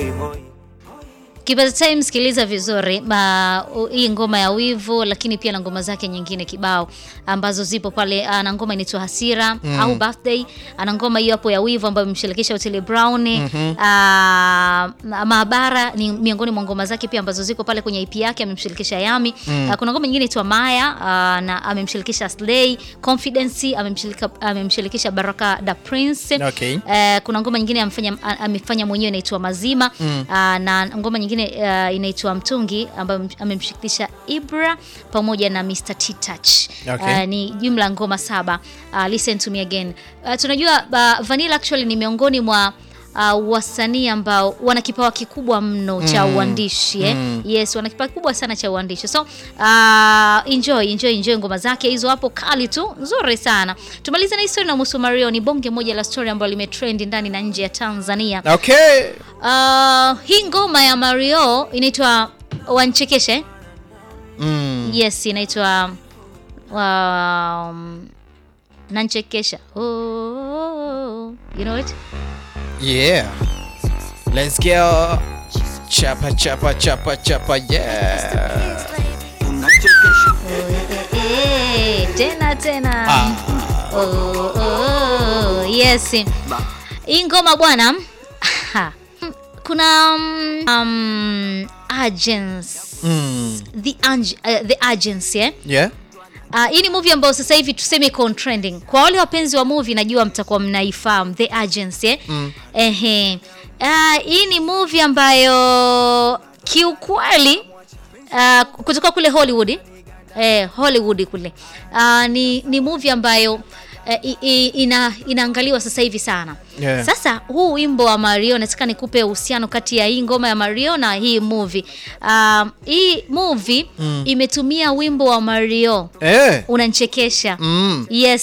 Kipaza Time, sikiliza vizuri hii ngoma ya Wivu, lakini pia na ngoma zake nyingine kibao ambazo zipo pale. Ana ngoma inaitwa Hasira au Birthday, ana ngoma hiyo hapo ya Wivu ambayo amemshirikisha Otile Brown. Maabara ni miongoni mwa ngoma zake pia ambazo ziko pale kwenye EP yake, amemshirikisha Yami. Kuna ngoma nyingine inaitwa Maya na amemshirikisha Slay. Confidence amemshirikisha Baraka da Prince. Okay. Kuna ngoma nyingine amefanya mwenyewe inaitwa Mazima. Na ngoma nyingine inaitwa Mtungi ambayo amemshirikisha Ibra pamoja na Mr. T-Touch. Okay. Ni jumla ngoma 7. Listen to me again. Tunajua Vanilla actually ni miongoni mwa wasanii ambao wana kipawa kikubwa mno cha uandishi. Yes, wana kipawa kikubwa sana cha uandishi. So enjoy ngoma zake hizo hapo, kali tu, nzuri sana. Tumalize na story na Musu Mario. Ni bonge moja la story ambayo limetrend ndani na nje ya Tanzania. Okay. Hii ngoma ya Mario inaitwa Wanchekeshe. Yes, inaitwa Nanchekesha. Oh, you know it? Yeah. Let's go. Chapa chapa chapa chapa, yeah. Tena. Yes. Hii ngoma bwana. Kuna agents. The agency, Yeah. Hii ni movie ambayo sasa hivi tuseme iko trending. Kwa wale wapenzi wa movie najua mtakuwa mnaifahamu The Agency. Hii ni movie ambayo kiukweli kutoka kule Hollywood. Hollywood kule. Ni movie ambayo inaangaliwa sasa hivi sana. Yeah. Sasa huu wimbo wa Mario nataka nikupe uhusiano kati ya hii ngoma ya Mario na hii movie. Hii movie imetumia wimbo wa Mario. Unanchekesha. Yes.